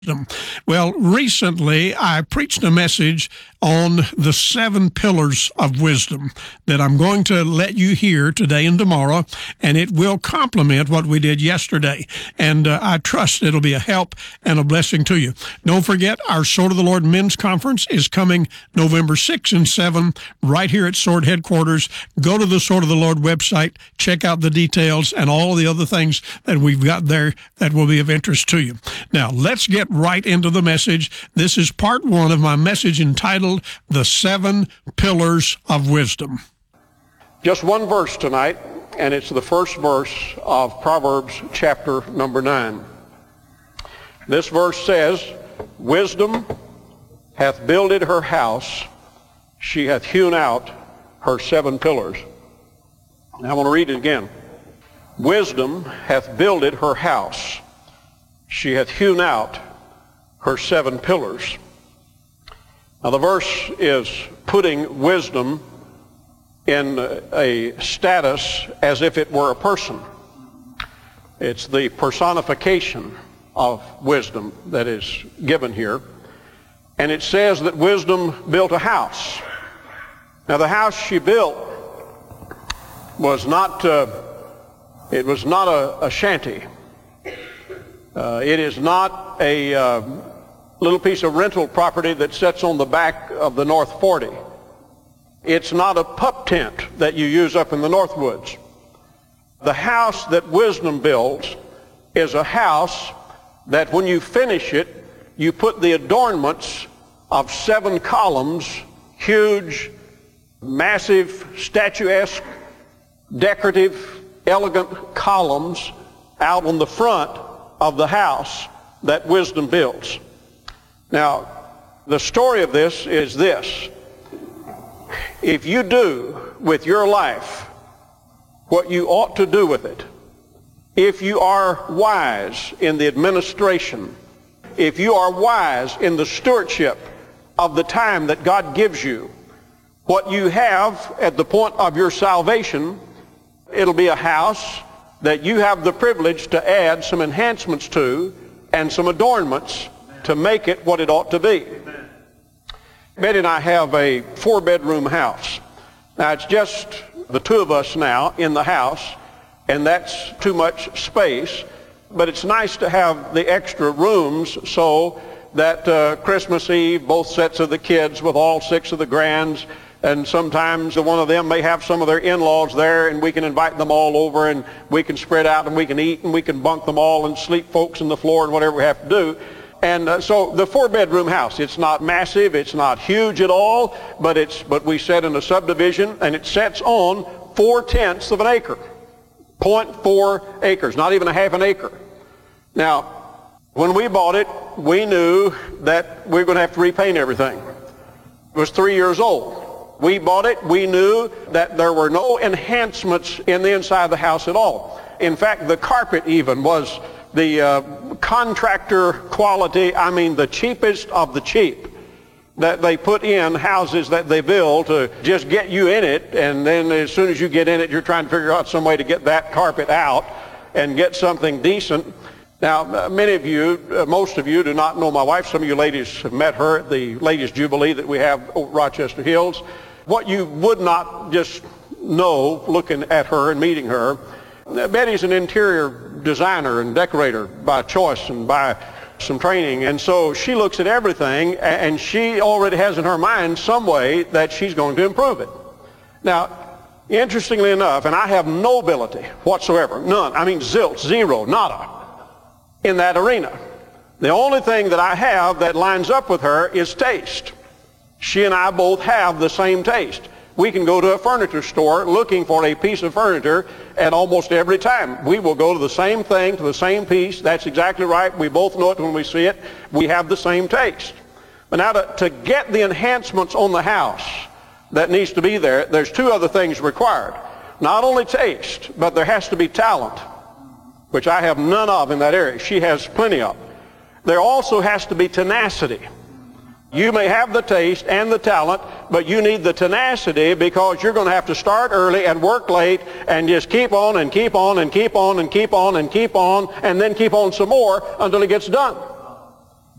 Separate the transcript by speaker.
Speaker 1: Well, recently I preached a message on the 7 pillars of wisdom that I'm going to let you hear today and tomorrow, and it will complement what we did yesterday. And I trust it'll be a help and a blessing to you. Don't forget, our Sword of the Lord Men's Conference is coming November 6 and 7 right here at Sword Headquarters. Go to the Sword of the Lord website, check out the details and all the other things that we've got there that will be of interest to you. Now, let's get right into the message. This is part 1 of my message entitled The 7 Pillars of Wisdom.
Speaker 2: Just one verse tonight, and it's the first verse of Proverbs chapter number 9. This verse says, "Wisdom hath builded her house, she hath hewn out her 7 pillars." Now I want to read it again. "Wisdom hath builded her house, she hath hewn out her 7 pillars." Now the verse is putting wisdom in a status as if it were a person. It's the personification of wisdom that is given here. And it says that wisdom built a house. Now the house she built was not a shanty. It is not a little piece of rental property that sits on the back of the North 40. It's not a pup tent that you use up in the Northwoods. The house that wisdom builds is a house that when you finish it, you put the adornments of 7 columns, huge, massive, statuesque, decorative, elegant columns out on the front of the house that wisdom builds. Now, the story of this is this. If you do with your life what you ought to do with it, if you are wise in the administration, if you are wise in the stewardship of the time that God gives you, what you have at the point of your salvation, it'll be a house that you have the privilege to add some enhancements to and some adornments to make it what it ought to be. Betty and I have a 4-bedroom house. Now it's just the 2 of us now in the house, and that's too much space, but it's nice to have the extra rooms so that Christmas Eve, both sets of the kids with all 6 of the grands, and sometimes one of them may have some of their in-laws there, and we can invite them all over, and we can spread out, and we can eat, and we can bunk them all and sleep folks on the floor and whatever we have to do. And so the 4-bedroom house, it's not massive, it's not huge at all, but we set in a subdivision, and it sets on 4/10 of an acre, 0.4 acres, not even a half an acre. Now, when we bought it, we knew that we were going to have to repaint everything. It was 3 years old. We bought it, we knew that there were no enhancements in the inside of the house at all. In fact, the carpet even was the contractor quality, I mean the cheapest of the cheap, that they put in houses that they build to just get you in it, and then as soon as you get in it, you're trying to figure out some way to get that carpet out and get something decent. Now, many of you, most of you do not know my wife. Some of you ladies have met her at the Ladies' Jubilee that we have over Rochester Hills. What you would not just know looking at her and meeting her, Betty's an interior designer and decorator by choice and by some training, and so she looks at everything, and she already has in her mind some way that she's going to improve it. Now, interestingly enough, and I have no ability whatsoever, none, I mean zilch, zero, nada, in that arena. The only thing that I have that lines up with her is taste. She and I both have the same taste. We can go to a furniture store looking for a piece of furniture, and almost every time we will go to the same thing, to the same piece. That's exactly right. We both know it when we see it. We have the same taste. But now to get the enhancements on the house that needs to be there, there's 2 other things required. Not only taste, but there has to be talent, which I have none of in that area. She has plenty of. There also has to be tenacity. You may have the taste and the talent, but you need the tenacity, because you're going to have to start early and work late and just keep on and keep on and keep on and keep on and keep on and then keep on some more until it gets done.